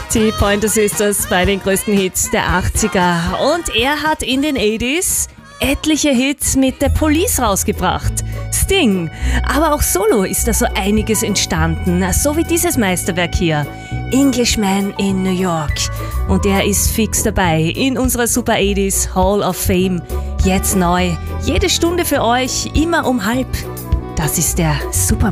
Die Pointer Sisters bei den größten Hits der 80er. Und er hat in den 80s etliche Hits mit The Police rausgebracht. Sting. Aber auch solo ist da so einiges entstanden. So wie dieses Meisterwerk hier. Englishman in New York. Und er ist fix dabei in unserer Super 80s Hall of Fame. Jetzt neu. Jede Stunde für euch, immer um 1:30. Das ist der Super